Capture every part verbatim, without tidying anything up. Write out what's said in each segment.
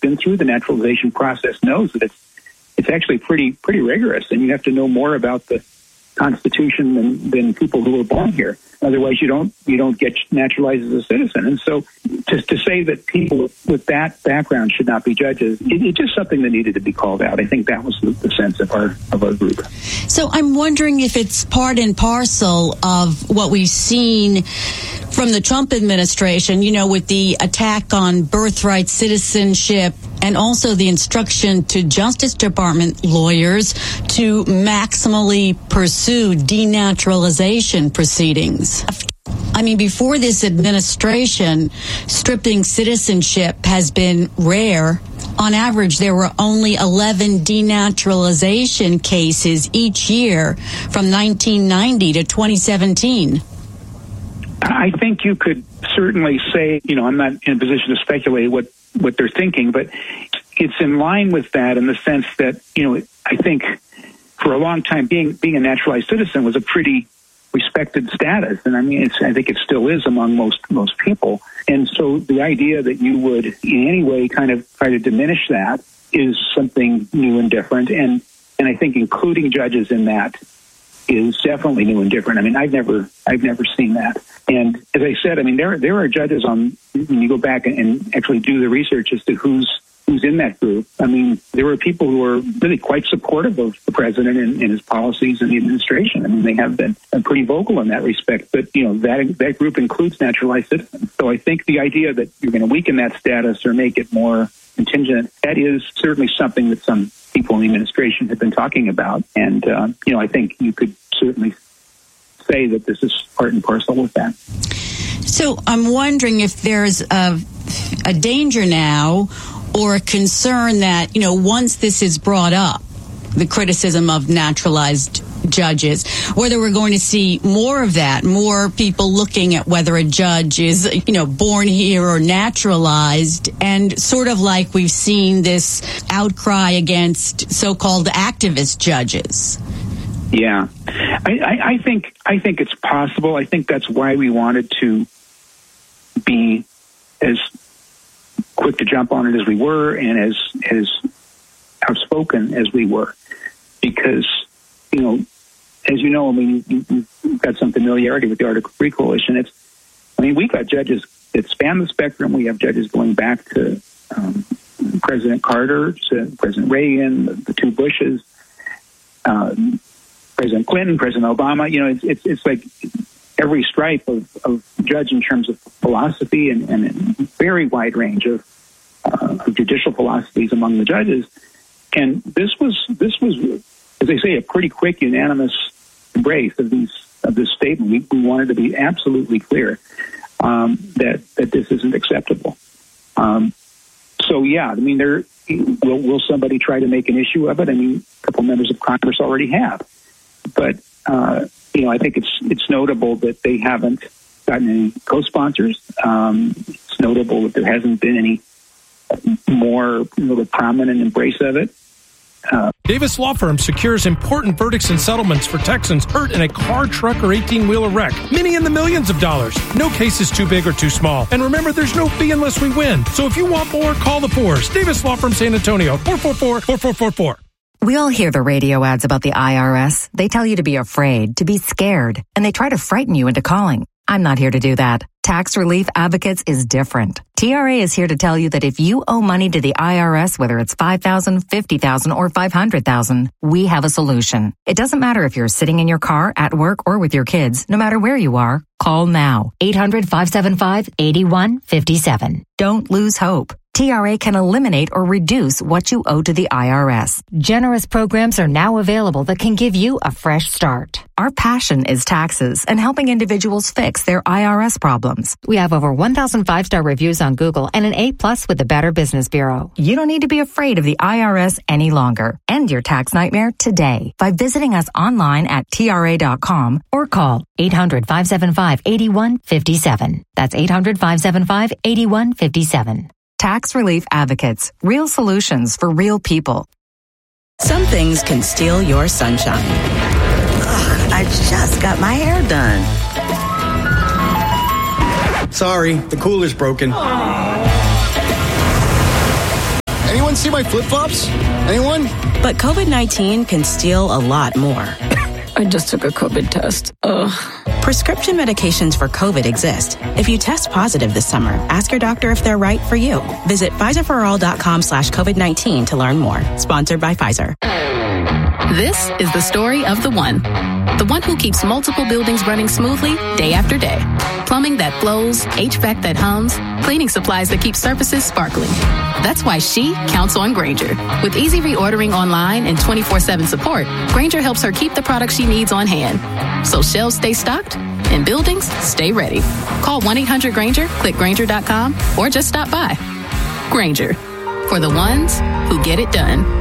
been through the naturalization process knows that it's it's actually pretty pretty rigorous, and you have to know more about the Constitution than, than people who were born here. Otherwise, you don't you don't get naturalized as a citizen. And so, just to say that people with that background should not be judges, it, it's just something that needed to be called out. I think that was the, the sense of our of our group. So, I'm wondering if it's part and parcel of what we've seen from the Trump administration. You know, with the attack on birthright citizenship, and also the instruction to Justice Department lawyers to maximally pursue denaturalization proceedings. I mean, before this administration, stripping citizenship has been rare. On average, there were only eleven denaturalization cases each year from nineteen ninety to twenty seventeen. I think you could certainly say, you know, I'm not in a position to speculate what, what they're thinking, but it's in line with that in the sense that, you know, I think for a long time being being a naturalized citizen was a pretty respected status. And I mean, it's, I think it still is among most most people. And so the idea that you would in any way kind of try to diminish that is something new and different. And, and I think including judges in that is definitely new and different. I mean, I've never I've never seen that. And as I said, I mean, there there are judges on, when you go back and actually do the research as to who's who's in that group. I mean, there were people who were really quite supportive of the president and, and his policies and the administration. I mean, they have been pretty vocal in that respect. But, you know, that that group includes naturalized citizens. So I think the idea that you're going to weaken that status or make it more contingent, that is certainly something that some people in the administration have been talking about. And, uh, you know, I think you could certainly say that this is part and parcel with that. So I'm wondering if there's a, a danger now or a concern that, you know, once this is brought up, the criticism of naturalized judges, whether we're going to see more of that, more people looking at whether a judge is, you know, born here or naturalized, and sort of like we've seen this outcry against so-called activist judges. Yeah, I, I, I think I think it's possible. I think that's why we wanted to be as quick to jump on it as we were, and as as outspoken as we were, because, you know, as you know, I mean, you, you've got some familiarity with the Article three Coalition. It's, I mean, we've got judges that span the spectrum. We have judges going back to um, President Carter, to President Reagan, the, the two Bushes, um, President Clinton, President Obama. You know, it's it's, it's like every stripe of, of judge in terms of philosophy, and, and a very wide range of, uh, of judicial philosophies among the judges. And this was this was, as they say, a pretty quick, unanimous embrace of these of this statement. We, we wanted to be absolutely clear um, that that this isn't acceptable. Um, so yeah, I mean, there will will somebody try to make an issue of it? I mean, a couple members of Congress already have, but uh, you know, I think it's it's notable that they haven't gotten any co-sponsors. Um, it's notable that there hasn't been any more, you know, prominent embrace of it. Uh, Davis Law Firm secures important verdicts and settlements for Texans hurt in a car, truck, or eighteen-wheeler wreck. Many in the millions of dollars. No case is too big or too small. And remember, there's no fee unless we win. So if you want more, call the fours. Davis Law Firm San Antonio, four four four, four four four four. We all hear the radio ads about the I R S. They tell you to be afraid, to be scared, and they try to frighten you into calling. I'm not here to do that. Tax Relief Advocates is different. T R A is here to tell you that if you owe money to the I R S, whether it's five thousand dollars, fifty thousand dollars, or five hundred thousand dollars, we have a solution. It doesn't matter if you're sitting in your car, at work, or with your kids. No matter where you are, call now. eight hundred, five seven five, eight one five seven. Don't lose hope. T R A can eliminate or reduce what you owe to the I R S. Generous programs are now available that can give you a fresh start. Our passion is taxes and helping individuals fix their I R S problems. We have over one thousand five-star reviews on Google and an A plus with the Better Business Bureau. You don't need to be afraid of the I R S any longer. End your tax nightmare today by visiting us online at T R A dot com or call eight hundred, five seven five, eight one five seven. That's eight hundred, five seven five, eight one five seven. Tax Relief Advocates. Real solutions for real people. Some things can steal your sunshine. Ugh, I just got my hair done. Sorry, the cooler's broken. Anyone see my flip-flops? Anyone? But COVID nineteen can steal a lot more. I just took a COVID test. Ugh. Prescription medications for COVID exist. If you test positive this summer, ask your doctor if they're right for you. Visit Pfizerforall.com slash COVID-19 to learn more. Sponsored by Pfizer. This is the story of the one. The one who keeps multiple buildings running smoothly day after day. Plumbing that flows, H V A C that hums, cleaning supplies that keep surfaces sparkling. That's why she counts on Grainger. With easy reordering online and twenty-four seven support, Grainger helps her keep the products she needs on hand. So shelves stay stocked and buildings stay ready. Call one eight hundred Grainger, click Grainger dot com, or just stop by. Grainger, for the ones who get it done.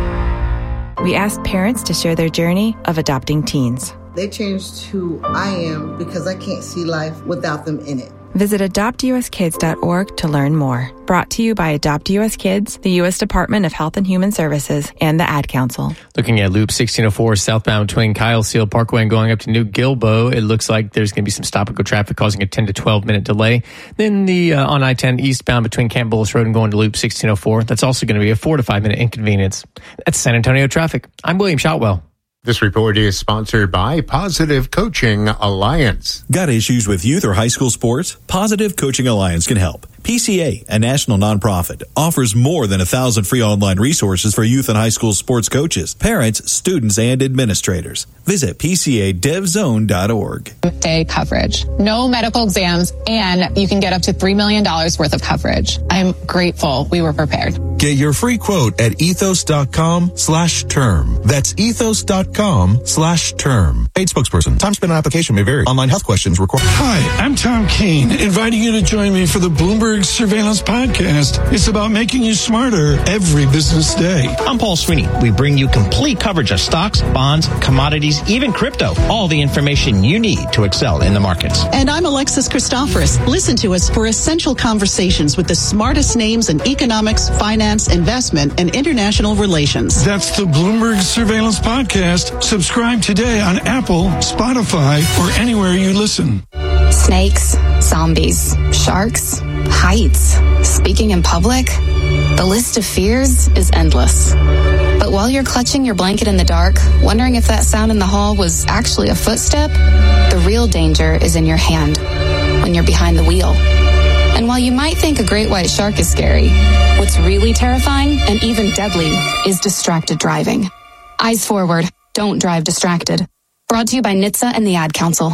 We asked parents to share their journey of adopting teens. They changed who I am because I can't see life without them in it. Visit adopt u s kids dot org to learn more. Brought to you by Adopt U S Kids, the U S Department of Health and Human Services, and the Ad Council. Looking at Loop sixteen oh four southbound between Kyle Seal Parkway and going up to New Gilbo, it looks like there's going to be some stop-and-go traffic causing a ten to twelve minute delay. Then the uh, on I ten eastbound between Camp Bullis Road and going to Loop sixteen oh four, that's also going to be a four to five minute inconvenience. That's San Antonio traffic. I'm William Shotwell. This report is sponsored by Positive Coaching Alliance. Got issues with youth or high school sports? Positive Coaching Alliance can help. P C A, a national nonprofit, offers more than a thousand free online resources for youth and high school sports coaches, parents, students, and administrators. Visit P C A dev zone dot org. Day coverage, no medical exams, and you can get up to three million dollars worth of coverage. I'm grateful we were prepared. Get your free quote at ethos.com slash term. That's ethos.com slash term. Paid spokesperson. Time spent on application may vary. Online health questions require. Hi, I'm Tom Keene, inviting you to join me for the Bloomberg Surveillance Podcast. It's about making you smarter every business day. I'm Paul Sweeney. We bring you complete coverage of stocks, bonds, commodities, even crypto. All the information you need to excel in the markets. And I'm Alexis Christoforous. Listen to us for essential conversations with the smartest names in economics, finance, investment, and international relations. That's the Bloomberg Surveillance Podcast. Subscribe today on Apple, Spotify, or anywhere you listen. Snakes, zombies, sharks, heights, speaking in public. The list of fears is endless. But while you're clutching your blanket in the dark, wondering if that sound in the hall was actually a footstep, the real danger is in your hand when you're behind the wheel. And while you might think a great white shark is scary, what's really terrifying and even deadly is distracted driving. Eyes forward, don't drive distracted. Brought to you by N H T S A and the Ad Council.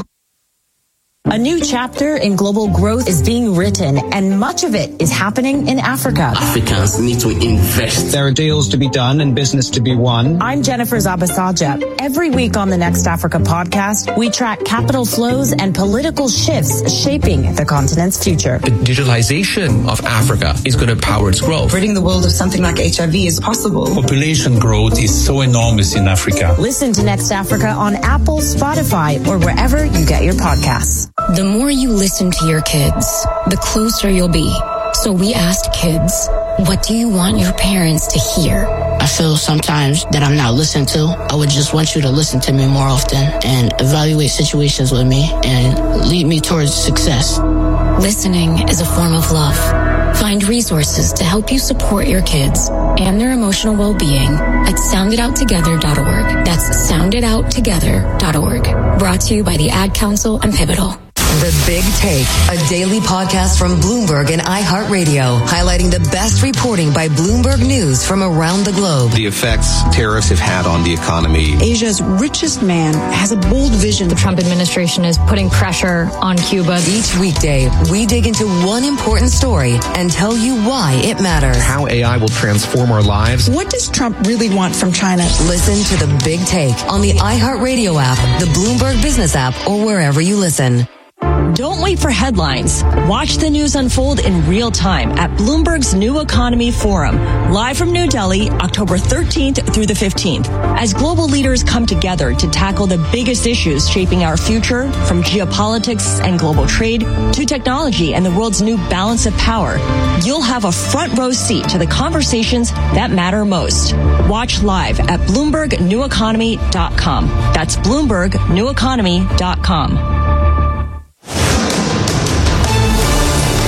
A new chapter in global growth is being written, and much of it is happening in Africa. Africans need to invest. There are deals to be done and business to be won. I'm Jennifer Zabasaja. Every week on the Next Africa podcast, we track capital flows and political shifts shaping the continent's future. The digitalization of Africa is going to power its growth. Ridding the world of something like H I V is possible. Population growth is so enormous in Africa. Listen to Next Africa on Apple, Spotify, or wherever you get your podcasts. The more you listen to your kids, the closer you'll be. So we asked kids, what do you want your parents to hear? I feel sometimes that I'm not listened to. I would just want you to listen to me more often and evaluate situations with me and lead me towards success. Listening is a form of love. Find resources to help you support your kids and their emotional well-being at sound it out together dot org. That's sound it out together dot org. Brought to you by the Ad Council and Pivotal. The Big Take, a daily podcast from Bloomberg and iHeartRadio, highlighting the best reporting by Bloomberg News from around the globe. The effects tariffs have had on the economy. Asia's richest man has a bold vision. The Trump administration is putting pressure on Cuba. Each weekday, we dig into one important story and tell you why it matters. How A I will transform our lives. What does Trump really want from China? Listen to The Big Take on the iHeartRadio app, the Bloomberg Business app, or wherever you listen. Don't wait for headlines. Watch the news unfold in real time at Bloomberg's New Economy Forum, live from New Delhi, October thirteenth through the fifteenth, as global leaders come together to tackle the biggest issues shaping our future, from geopolitics and global trade to technology and the world's new balance of power. You'll have a front row seat to the conversations that matter most. Watch live at Bloomberg New Economy dot com. That's Bloomberg New Economy dot com. This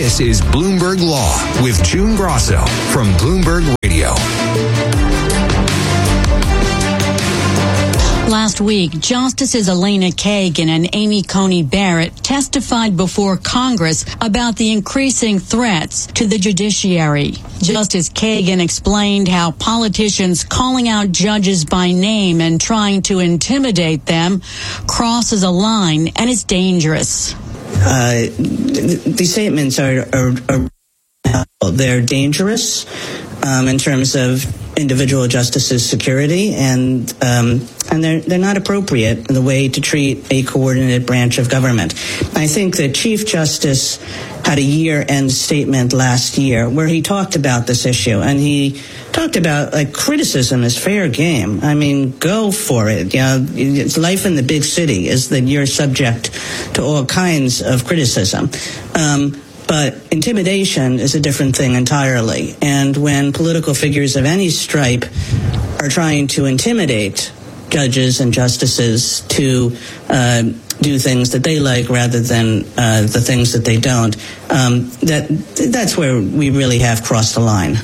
This is Bloomberg Law with June Grosso from Bloomberg Radio. Last week, Justices Elena Kagan and Amy Coney Barrett testified before Congress about the increasing threats to the judiciary. Justice Kagan explained how politicians calling out judges by name and trying to intimidate them crosses a line and is dangerous. Uh, these statements are, are, are they're dangerous um, in terms of individual justices' security, and um, and they're they're not appropriate in the way to treat a coordinated branch of government. I think that Chief Justice had a year-end statement last year where he talked about this issue, and he talked about like criticism is fair game. I mean, go for it. You know, it's life in the big city is that you're subject to all kinds of criticism. Um, But intimidation is a different thing entirely. And when political figures of any stripe are trying to intimidate judges and justices to uh, do things that they like rather than uh, the things that they don't, um, that that's where we really have crossed the line.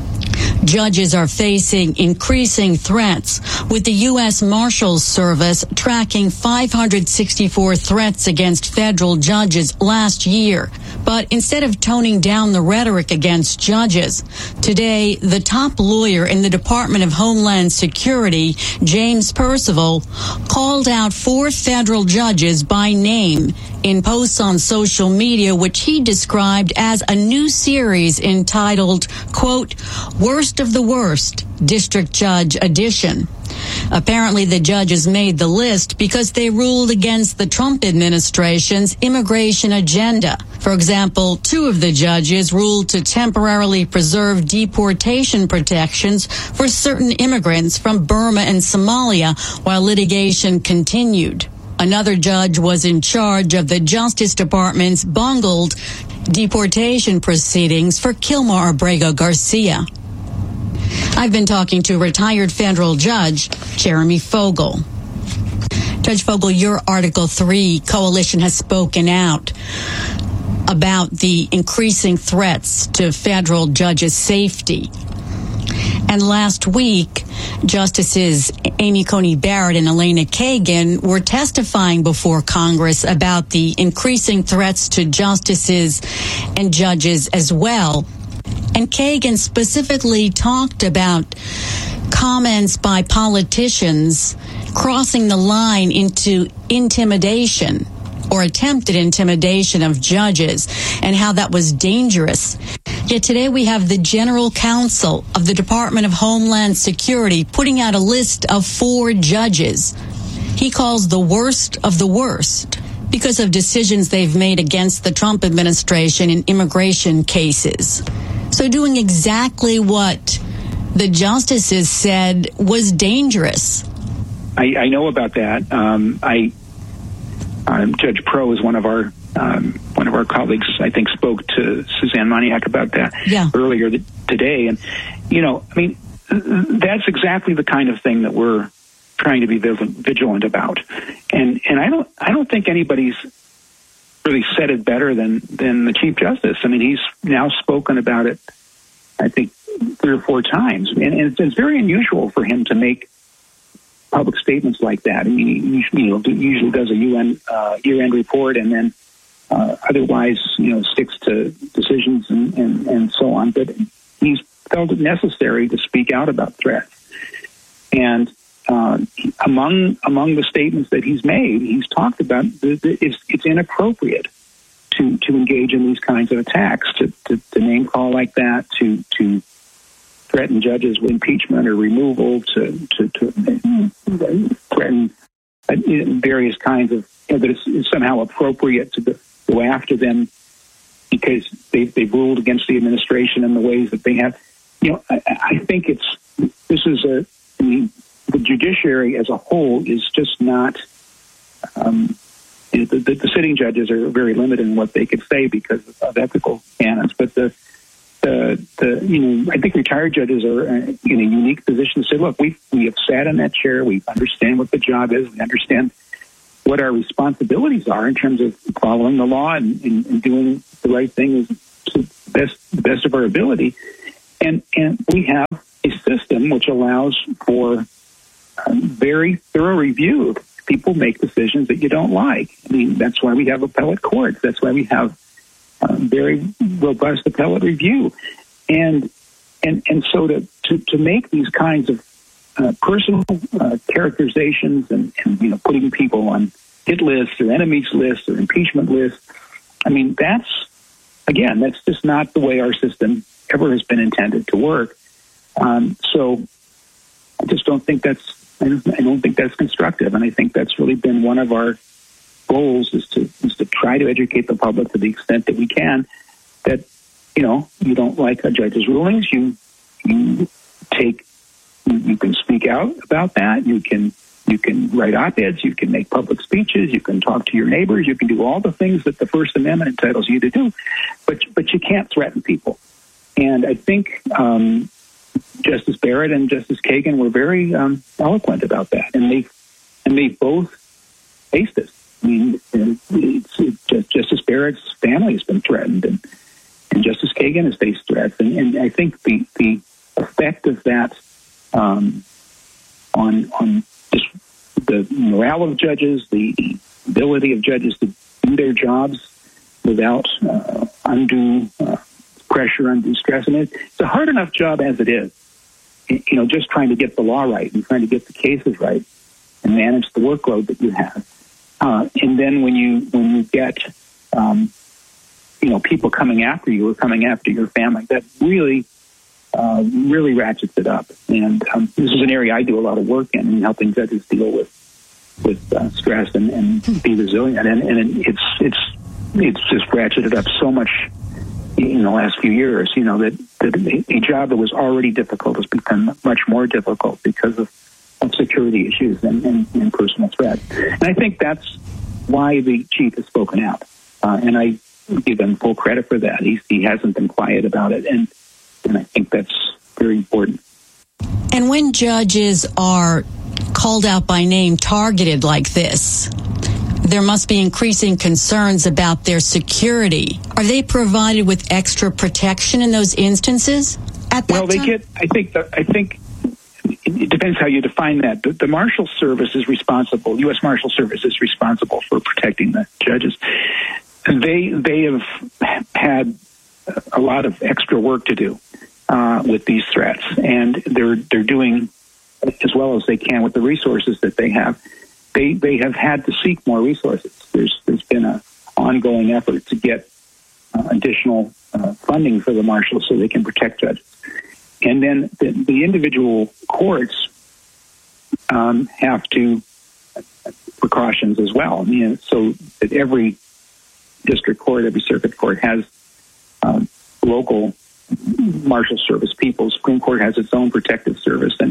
Judges are facing increasing threats, with the U S Marshals Service tracking five hundred sixty-four threats against federal judges last year. But instead of toning down the rhetoric against judges, today the top lawyer in the Department of Homeland Security, James Percival, called out four federal judges by name in posts on social media, which he described as a new series entitled, quote, Worst of the Worst, District Judge Edition. Apparently, the judges made the list because they ruled against the Trump administration's immigration agenda. For example, two of the judges ruled to temporarily preserve deportation protections for certain immigrants from Burma and Somalia while litigation continued. Another judge was in charge of the Justice Department's bungled deportation proceedings for Kilmar Abrego Garcia. I've been talking to retired federal judge Jeremy Fogel. Judge Fogel, your Article three coalition has spoken out about the increasing threats to federal judges' safety. And last week, Justices Amy Coney Barrett and Elena Kagan were testifying before Congress about the increasing threats to justices and judges as well. And Kagan specifically talked about comments by politicians crossing the line into intimidation or attempted intimidation of judges and how that was dangerous. Yet today we have the General Counsel of the Department of Homeland Security putting out a list of four judges he calls the worst of the worst because of decisions they've made against the Trump administration in immigration cases. So doing exactly what the justices said was dangerous. I, I know about that. Um, I um, Judge Pro is one of our um, one of our colleagues. I think spoke to Suzanne Moniak about that yeah. earlier th- today. And you know, I mean, that's exactly the kind of thing that we're trying to be vigilant about. And and I don't I don't think anybody's really said it better than than the Chief Justice. I mean, he's now spoken about it, I think, three or four times, and, and it's, it's very unusual for him to make public statements like that. I mean, he usually, you know, usually does a U N uh, year-end report, and then uh, otherwise, you know, sticks to decisions and, and, and so on. But he's felt it necessary to speak out about threats. And uh, among among the statements that he's made, he's talked about the, the, it's, it's inappropriate to to engage in these kinds of attacks, to, to, to name call like that, to to threaten judges with impeachment or removal, to to, to threaten various kinds of, you know, that it's, it's somehow appropriate to go after them because they, they've ruled against the administration in the ways that they have. You know, I, I think it's this is a I mean, the judiciary as a whole is just not. Um, the, the, the sitting judges are very limited in what they could say because of ethical canons, but the the, the you know I think retired judges are in a unique position to say, look, we we have sat in that chair, we understand what the job is, we understand what our responsibilities are in terms of following the law and, and, and doing the right thing is to the best, the best of our ability. And, and we have a system which allows for a very thorough review. People make decisions that you don't like. I mean, that's why we have appellate courts. That's why we have uh, very robust appellate review. And and and so to, to, to make these kinds of uh, personal uh, characterizations and, and, you know, putting people on hit lists or enemies lists or impeachment lists, I mean, that's, again, that's just not the way our system ever has been intended to work. Um, so I just don't think that's, I don't, I don't think that's constructive. And I think that's really been one of our goals is to, is to try to educate the public to the extent that we can that, you know, you don't like a judge's rulings. You, you take, you, you can speak out about that. You can, you can write op-eds. You can make public speeches. You can talk to your neighbors. You can do all the things that the First Amendment entitles you to do, but, but you can't threaten people. And I think, um, Justice Barrett and Justice Kagan were very um, eloquent about that, and they and they both faced it. I mean, it's, it's, Justice Barrett's family has been threatened, and, and Justice Kagan has faced threats, and, and I think the the effect of that um, on on just the morale of judges, the ability of judges to do their jobs without uh, undue uh, pressure, undue stress, and it, it's a hard enough job as it is. You know, just trying to get the law right and trying to get the cases right and manage the workload that you have. Uh, and then when you when you get, um, you know, people coming after you or coming after your family, that really, uh, really ratchets it up. And um, this is an area I do a lot of work in, in helping judges deal with with uh, stress and, and be resilient. And, and it's it's it's just ratcheted up so much in the last few years, you know, that, that a job that was already difficult has become much more difficult because of, of security issues and, and, and personal threats. And I think that's why the chief has spoken out. Uh, and I give him full credit for that. He's, he hasn't been quiet about it. And, and I think that's very important. And when judges are called out by name, targeted like this, there must be increasing concerns about their security. Are they provided with extra protection in those instances? At that well, they time? get. I think. The, I think it depends how you define that. The, the Marshal Service is responsible. U S Marshal Service is responsible for protecting the judges. They they have had a lot of extra work to do uh, with these threats, and they're they're doing as well as they can with the resources that they have. They they have had to seek more resources. There's there's been an ongoing effort to get uh, additional uh, funding for the marshals so they can protect judges. And then the, the individual courts um, have to uh, precautions as well. I mean, so that every district court, every circuit court has um, local marshal service people. Supreme Court has its own protective service, and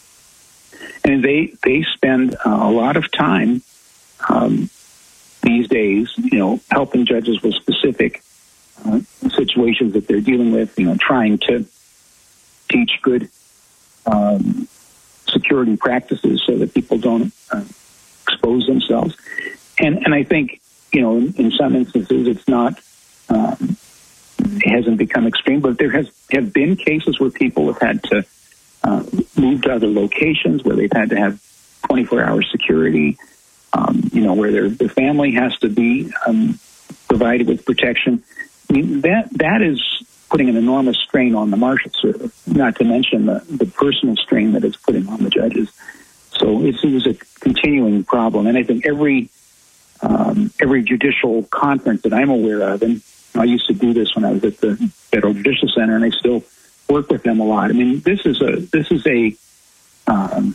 And they they spend uh, a lot of time um, these days, you know, helping judges with specific uh, situations that they're dealing with. You know, trying to teach good um, security practices so that people don't uh, expose themselves. And and I think, you know, in, in some instances, it's not um, it hasn't become extreme, but there has have been cases where people have had to Uh, moved to other locations where they've had to have twenty-four hour security, um, you know, where their, their family has to be um, provided with protection. I mean, that that is putting an enormous strain on the Marshal Service, not to mention the, the personal strain that it's putting on the judges. So it's, it was a continuing problem. And I think every um, every judicial conference that I'm aware of, and I used to do this when I was at the Federal Judicial Center, and I still work with them a lot. I mean, this is a this is a um,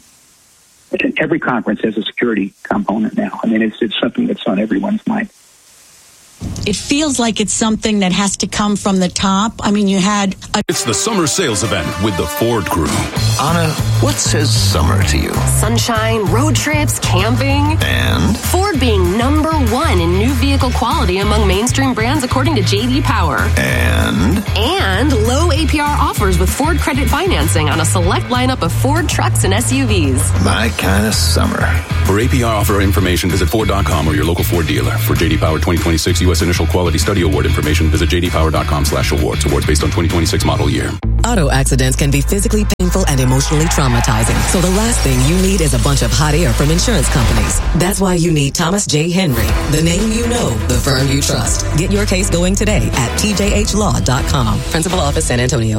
every conference has a security component now. I mean, it's it's something that's on everyone's mind. it feels like it's something that has to come from the top. I mean, you had a... It's the summer sales event with the Ford Crew. Anna, what says summer to you? Sunshine, road trips, camping. And? Ford being number one in new vehicle quality among mainstream brands according to J D Power. And? And low A P R offers with Ford Credit Financing on a select lineup of Ford trucks and S U Vs. My kind of summer. For A P R offer information, visit Ford dot com or your local Ford dealer. For J D Power twenty twenty-six U S Initial Quality Study Award information, visit J D Power dot com slash awards. Awards based on twenty twenty-six model year. Auto accidents can be physically painful and emotionally traumatizing. So the last thing you need is a bunch of hot air from insurance companies. That's why you need Thomas J. Henry, the name you know, the firm you trust. Get your case going today at T J H law dot com. Principal Office, San Antonio.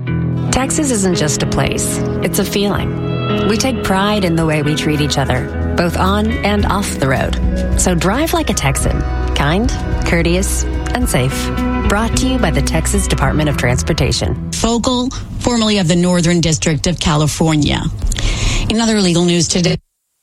Texas isn't just a place. It's a feeling. We take pride in the way we treat each other, both on and off the road. So drive like a Texan. Kind, courteous, and safe. Brought to you by the Texas Department of Transportation. Fogle, formerly of the Northern District of California. In other legal news today,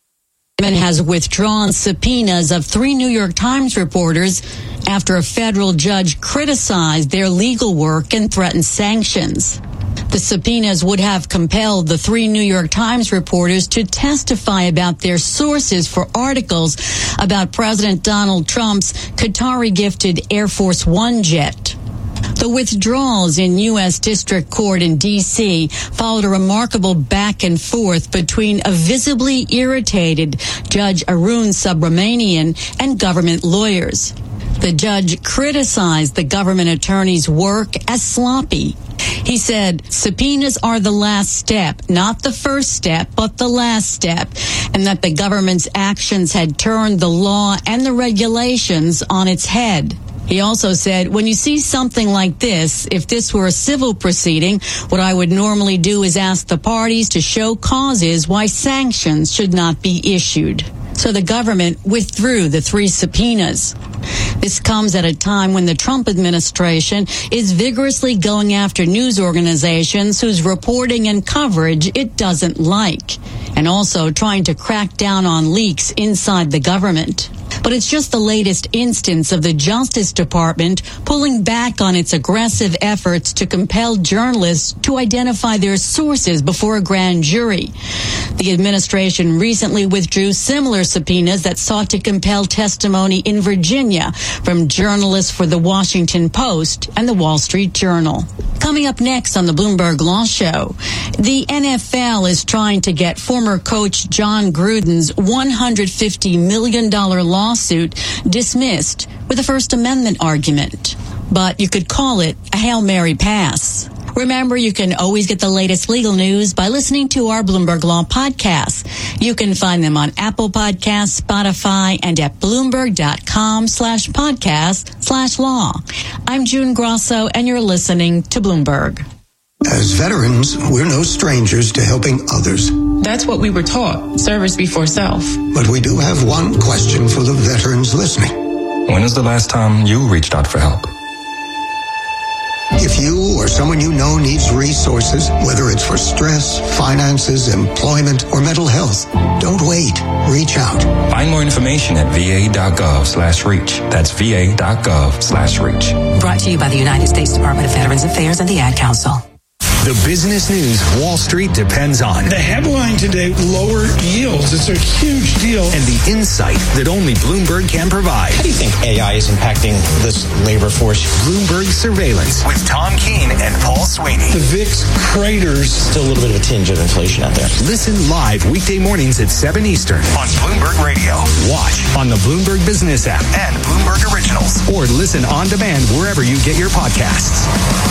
the government has withdrawn subpoenas of three New York Times reporters after a federal judge criticized their legal work and threatened sanctions. The subpoenas would have compelled the three New York Times reporters to testify about their sources for articles about President Donald Trump's Qatari-gifted Air Force One jet. The withdrawals in U S District Court in D C followed a remarkable back and forth between a visibly irritated Judge Arun Subramanian and government lawyers. The judge criticized the government attorney's work as sloppy. He said subpoenas are the last step, not the first step, but the last step, and that the government's actions had turned the law and the regulations on its head. He also said, when you see something like this, if this were a civil proceeding, what I would normally do is ask the parties to show causes why sanctions should not be issued. So the government withdrew the three subpoenas. This comes at a time when the Trump administration is vigorously going after news organizations whose reporting and coverage it doesn't like, and also trying to crack down on leaks inside the government. But it's just the latest instance of the Justice Department pulling back on its aggressive efforts to compel journalists to identify their sources before a grand jury. The administration recently withdrew similar subpoenas that sought to compel testimony in Virginia from journalists for the Washington Post and the Wall Street Journal. Coming up next on the Bloomberg Law Show, the N F L is trying to get former coach John Gruden's one hundred fifty million dollars lawsuit dismissed with a First Amendment argument. But you could call it a Hail Mary pass. Remember, you can always get the latest legal news by listening to our Bloomberg Law podcasts. You can find them on Apple Podcasts, Spotify, and at Bloomberg.com slash podcast slash law. I'm June Grosso, and you're listening to Bloomberg. As veterans, we're no strangers to helping others. That's what we were taught, service before self. But we do have one question for the veterans listening. When is the last time you reached out for help? If you or someone you know needs resources, whether it's for stress, finances, employment, or mental health, don't wait. Reach out. Find more information at va.gov slash reach. That's va.gov slash reach. Brought to you by the United States Department of Veterans Affairs and the Ad Council. The business news Wall Street depends on. The headline today, lower yields. It's a huge deal. And the insight that only Bloomberg can provide. How do you think A I is impacting this labor force? Bloomberg Surveillance with Tom Keene and Paul Sweeney. The V I X craters. Still a little bit of a tinge of inflation out there. Listen live weekday mornings at seven Eastern on Bloomberg Radio. Watch on the Bloomberg Business app and Bloomberg Originals. Or listen on demand wherever you get your podcasts.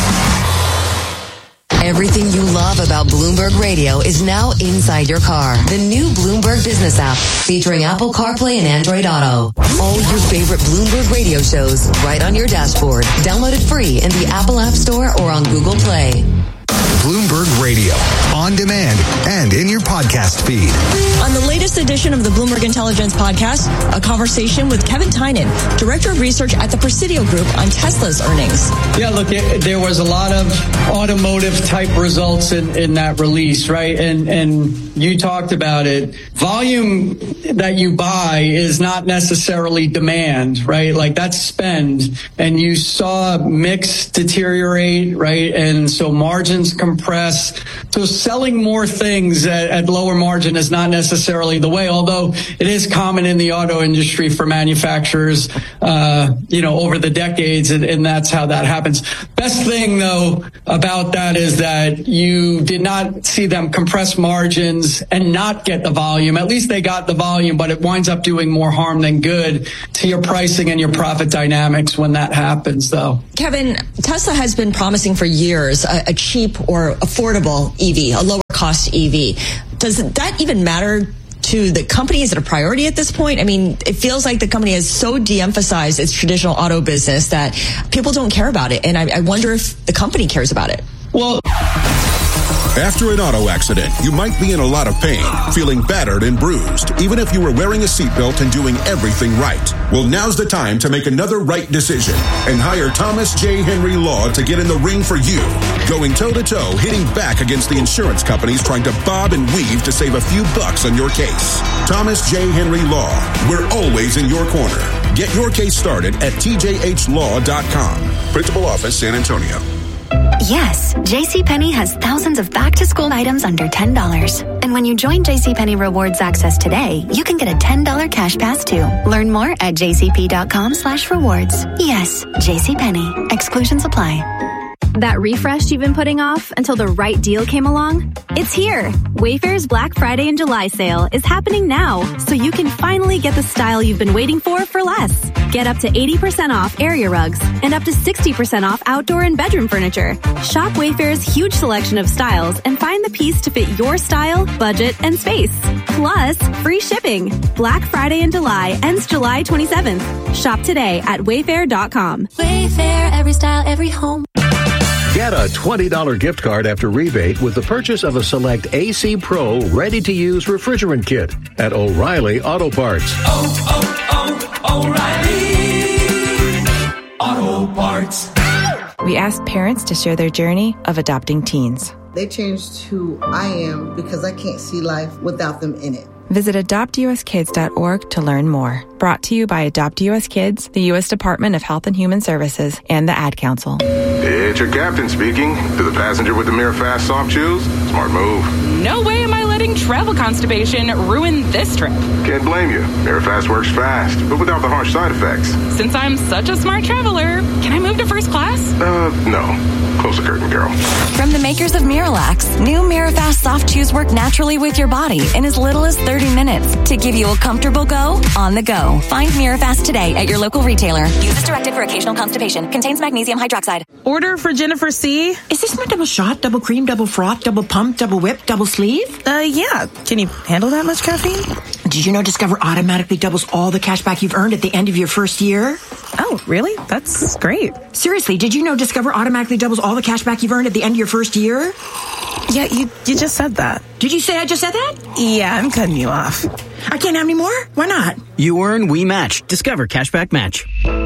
Everything you love about Bloomberg Radio is now inside your car. The new Bloomberg Business app featuring Apple CarPlay and Android Auto. All your favorite Bloomberg Radio shows right on your dashboard. Download it free in the Apple App Store or on Google Play. Bloomberg Radio, on demand and in your podcast feed. On the latest this edition of the Bloomberg Intelligence Podcast, a conversation with Kevin Tynan, Director of Research at the Presidio Group on Tesla's earnings. Yeah, look, it, there was a lot of automotive-type results in, in that release, right? And, and you talked about it. Volume that you buy is not necessarily demand, right? Like, that's spend. And you saw mix deteriorate, right? And so margins compress. So selling more things at, at lower margin is not necessarily the way, although it is common in the auto industry for manufacturers, uh, you know, over the decades, and, and that's how that happens. Best thing, though, about that is that you did not see them compress margins and not get the volume. At least they got the volume, but it winds up doing more harm than good to your pricing and your profit dynamics when that happens, though. Kevin, Tesla has been promising for years a, a cheap or affordable E V, a lower cost E V. Does that even matter to the company? Is it a priority at this point? I mean, it feels like the company has so de-emphasized its traditional auto business that people don't care about it. And I, I wonder if the company cares about it. Well, after an auto accident, you might be in a lot of pain, feeling battered and bruised, even if you were wearing a seatbelt and doing everything right. Well, now's the time to make another right decision and hire Thomas J. Henry Law to get in the ring for you. Going toe-to-toe, hitting back against the insurance companies trying to bob and weave to save a few bucks on your case. Thomas J. Henry Law. We're always in your corner. Get your case started at T J H law dot com. Principal Office, San Antonio. Yes, JCPenney has thousands of back-to-school items under ten dollars. And when you join JCPenney Rewards Access today, you can get a ten dollars cash pass too. Learn more at jcp.com slash rewards. Yes, JCPenney. Exclusions apply. That refresh you've been putting off until the right deal came along? It's here. Wayfair's Black Friday and July sale is happening now, so you can finally get the style you've been waiting for for less. Get up to eighty percent off area rugs and up to sixty percent off outdoor and bedroom furniture. Shop Wayfair's huge selection of styles and find the piece to fit your style, budget, and space. Plus, free shipping. Black Friday in July ends July twenty-seventh. Shop today at wayfair dot com. Wayfair, every style, every home. Get a twenty dollars gift card after rebate with the purchase of a select A C Pro ready-to-use refrigerant kit at O'Reilly Auto Parts. Oh, oh, oh, O'Reilly Auto Parts. We asked parents to share their journey of adopting teens. They changed who I am because I can't see life without them in it. Visit adopt u s kids dot org to learn more. Brought to you by Adopt U S Kids, the U S Department of Health and Human Services, and the Ad Council. It's your captain speaking. To the passenger with the Mirror Fast soft shoes, smart move. No way am I letting travel constipation ruin this trip. Can't blame you. Mirror Fast works fast, but without the harsh side effects. Since I'm such a smart traveler, can I move to first class? Uh, no. Close the curtain, girl. From the makers of Miralax, new Mirafast soft chews work naturally with your body in as little as thirty minutes to give you a comfortable go on the go. Find Mirafast today at your local retailer. Use as directed for occasional constipation. Contains magnesium hydroxide. Order for Jennifer C. Is this my double shot, double cream, double froth, double pump, double whip, double sleeve? Uh, yeah. Can you handle that much caffeine? Did you know Discover automatically doubles all the cash back you've earned at the end of your first year? Oh, really? That's great. Seriously, did you know Discover automatically doubles all the cash back you've earned at the end of your first year? Yeah, you you just said that. Did you say I just said that? Yeah, I'm cutting you off. I can't have any more? Why not? You earn, we match. Discover Cashback Match.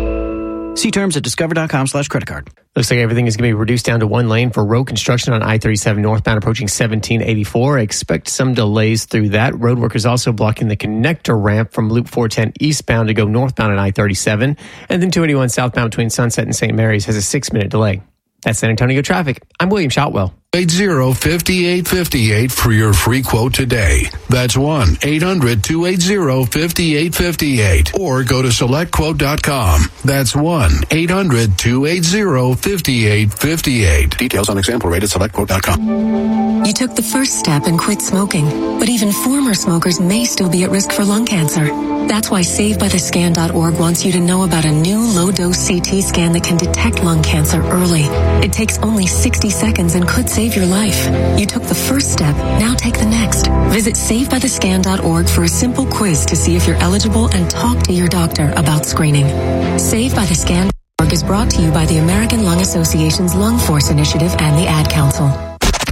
See terms at discover.com slash credit card. Looks like everything is going to be reduced down to one lane for road construction on I thirty-seven northbound approaching seventeen eighty-four. I expect some delays through that. Road workers also blocking the connector ramp from Loop four ten eastbound to go northbound on I thirty-seven. And then two eighty-one southbound between Sunset and Saint Mary's has a six-minute delay. That's San Antonio traffic. I'm William Shotwell. eight zero, five eight five eight for your free quote today. That's one eight hundred, two eight zero, five eight five eight. Or go to select quote dot com. That's one eight hundred, two eight zero, five eight five eight. Details on example rate at select quote dot com. You took the first step and quit smoking, but even former smokers may still be at risk for lung cancer. That's why save by the scan dot org wants you to know about a new low-dose C T scan that can detect lung cancer early. It takes only sixty seconds and could save your life. You took the first step, now take the next. Visit save by the scan dot org for a simple quiz to see if you're eligible and talk to your doctor about screening. Save by the Scan dot org is brought to you by the American Lung Association's Lung Force Initiative and the Ad Council.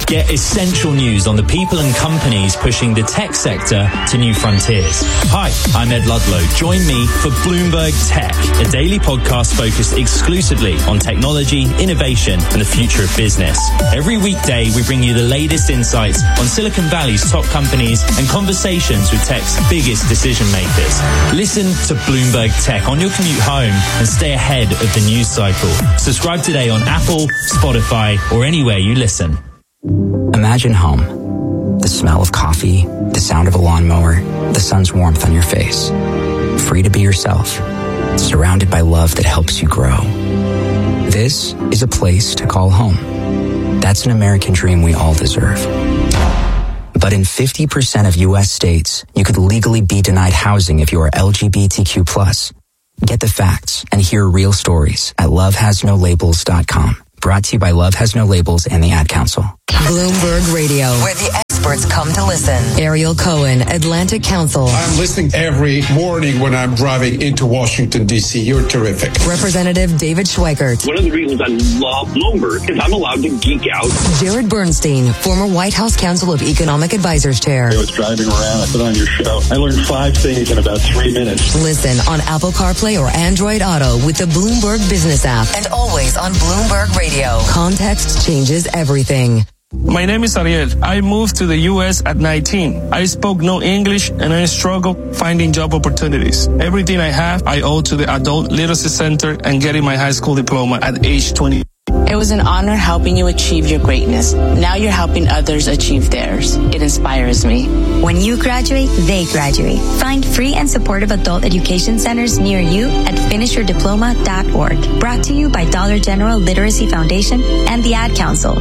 Get essential news on the people and companies pushing the tech sector to new frontiers. Hi, I'm Ed Ludlow. Join me for Bloomberg Tech, a daily podcast focused exclusively on technology, innovation, and the future of business. Every weekday, we bring you the latest insights on Silicon Valley's top companies and conversations with tech's biggest decision makers. Listen to Bloomberg Tech on your commute home and stay ahead of the news cycle. Subscribe today on Apple, Spotify, or anywhere you listen. Imagine home. The smell of coffee, the sound of a lawnmower, the sun's warmth on your face. Free to be yourself, surrounded by love that helps you grow. This is a place to call home. That's an American dream we all deserve. But in fifty percent of U S states, you could legally be denied housing if you are L G B T Q plus. Get the facts and hear real stories at love has no labels dot com. Brought to you by Love Has No Labels and the Ad Council. Bloomberg Radio, where the experts come to listen. Ariel Cohen, Atlantic Council. I'm listening every morning when I'm driving into Washington, D C. You're terrific. Representative David Schweikert. One of the reasons I love Bloomberg is I'm allowed to geek out. Jared Bernstein, former White House Council of Economic Advisors Chair. I was driving around, I put on your show. I learned five things in about three minutes. Listen on Apple CarPlay or Android Auto with the Bloomberg Business app. And always on Bloomberg Radio. Context changes everything. My name is Ariel. I moved to the U S at nineteen. I spoke no English and I struggled finding job opportunities. Everything I have, I owe to the Adult Literacy Center and getting my high school diploma at age twenty. It was an honor helping you achieve your greatness. Now you're helping others achieve theirs. It inspires me. When you graduate, they graduate. Find free and supportive adult education centers near you at finish your diploma dot org. Brought to you by Dollar General Literacy Foundation and the Ad Council.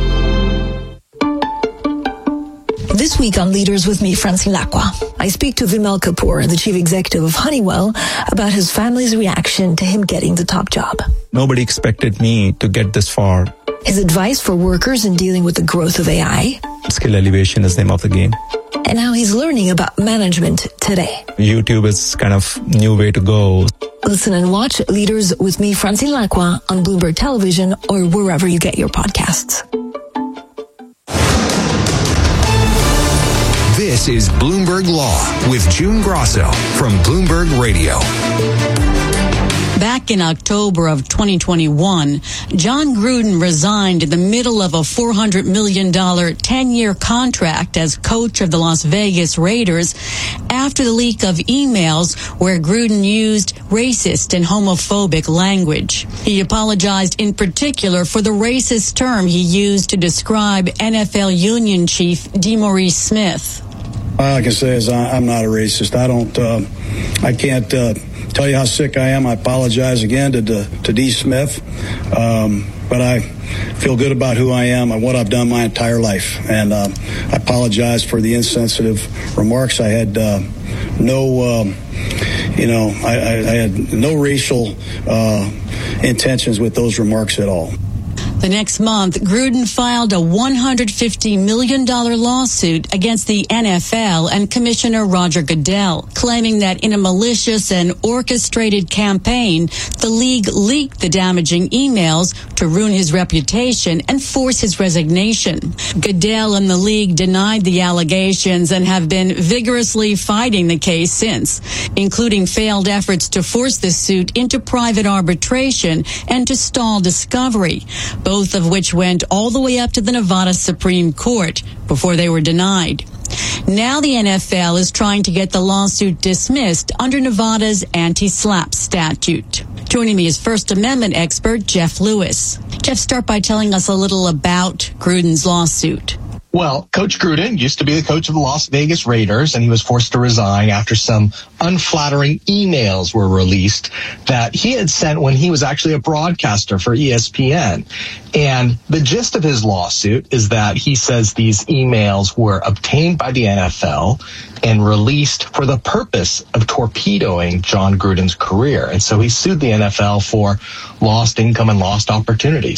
This week on Leaders with me, Francine Lacqua, I speak to Vimal Kapoor, the chief executive of Honeywell, about his family's reaction to him getting the top job. Nobody expected me to get this far. His advice for workers in dealing with the growth of A I. Skill elevation is the name of the game. And how he's learning about management today. YouTube is kind of new way to go. Listen and watch Leaders with me, Francine Lacqua, on Bloomberg Television or wherever you get your podcasts. This is Bloomberg Law with June Grosso from Bloomberg Radio. Back in October of twenty twenty-one, John Gruden resigned in the middle of a four hundred million dollars ten-year contract as coach of the Las Vegas Raiders after the leak of emails where Gruden used racist and homophobic language. He apologized in particular for the racist term he used to describe N F L Union Chief DeMaurice Smith. All I can say is I'm not a racist. I don't, uh, I can't uh, tell you how sick I am. I apologize again to to D. Smith, um, but I feel good about who I am and what I've done my entire life. And uh, I apologize for the insensitive remarks. I had uh, no, um, you know, I, I, I had no racial uh, intentions with those remarks at all. The next month, Gruden filed a one hundred fifty million dollars lawsuit against the N F L and Commissioner Roger Goodell, claiming that in a malicious and orchestrated campaign, the league leaked the damaging emails to ruin his reputation and force his resignation. Goodell and the league denied the allegations and have been vigorously fighting the case since, including failed efforts to force the suit into private arbitration and to stall discovery, both of which went all the way up to the Nevada Supreme Court before they were denied. Now the N F L is trying to get the lawsuit dismissed under Nevada's anti-SLAPP statute. Joining me is First Amendment expert Jeff Lewis. Jeff, start by telling us a little about Gruden's lawsuit. Well, Coach Gruden used to be the coach of the Las Vegas Raiders, and he was forced to resign after some unflattering emails were released that he had sent when he was actually a broadcaster for E S P N. And the gist of his lawsuit is that he says these emails were obtained by the N F L and released for the purpose of torpedoing John Gruden's career. And so he sued the N F L for lost income and lost opportunities.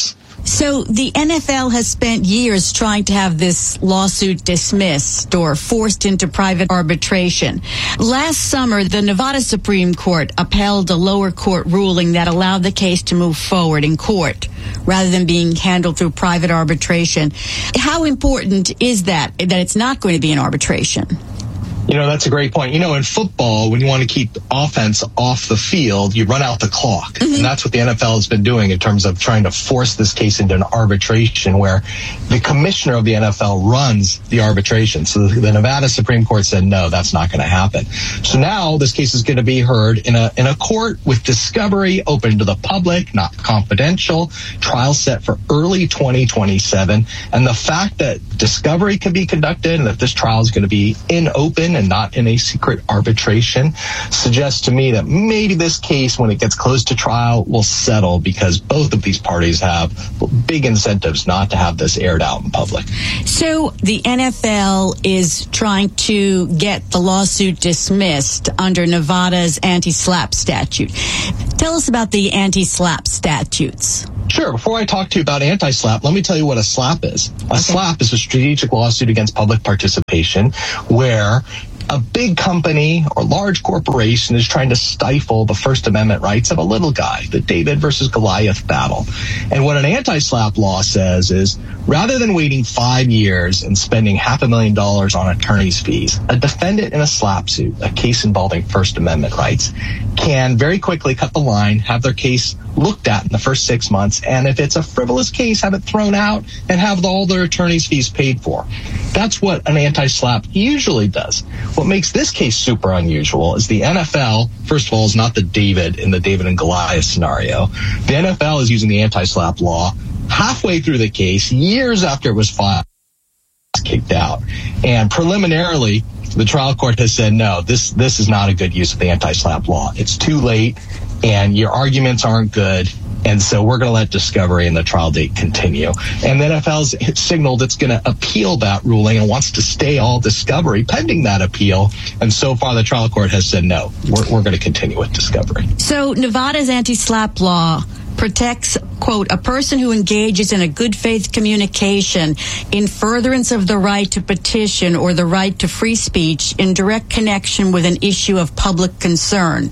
So the N F L has spent years trying to have this lawsuit dismissed or forced into private arbitration. Last summer, the Nevada Supreme Court upheld a lower court ruling that allowed the case to move forward in court rather than being handled through private arbitration. How important is that, that it's not going to be an arbitration? You know, that's a great point. You know, in football, when you want to keep offense off the field, you run out the clock. Mm-hmm. And that's what the N F L has been doing in terms of trying to force this case into an arbitration where the commissioner of the N F L runs the arbitration. So the Nevada Supreme Court said, no, that's not going to happen. So now this case is going to be heard in a in a court with discovery open to the public, not confidential, trial set for early twenty twenty-seven. And the fact that discovery can be conducted and that this trial is going to be in open and not in a secret arbitration suggests to me that maybe this case, when it gets close to trial, will settle because both of these parties have big incentives not to have this aired out in public. So the N F L is trying to get the lawsuit dismissed under Nevada's anti-SLAPP statute. Tell us about the anti-SLAPP statutes. Sure. Before I talk to you about anti-SLAPP, let me tell you what a SLAPP is. A okay. SLAPP is a strategic lawsuit against public participation where a big company or large corporation is trying to stifle the First Amendment rights of a little guy, the David versus Goliath battle. And what an anti-SLAPP law says is, rather than waiting five years and spending half a million dollars on attorney's fees, a defendant in a SLAPP suit, a case involving First Amendment rights, can very quickly cut the line, have their case looked at in the first six months, and if it's a frivolous case, have it thrown out and have all their attorney's fees paid for. That's what an anti-SLAPP usually does. What makes this case super unusual is the N F L, first of all, is not the David in the David and Goliath scenario. The N F L is using the anti-SLAPP law halfway through the case, years after it was filed, kicked out. And preliminarily, the trial court has said, no, this this is not a good use of the anti-SLAPP law. It's too late, and your arguments aren't good, and so we're going to let discovery and the trial date continue. And the N F L's signaled it's going to appeal that ruling and wants to stay all discovery pending that appeal. And so far, the trial court has said, no, we're, we're going to continue with discovery. So Nevada's anti-SLAPP law protects, quote, a person who engages in a good faith communication in furtherance of the right to petition or the right to free speech in direct connection with an issue of public concern.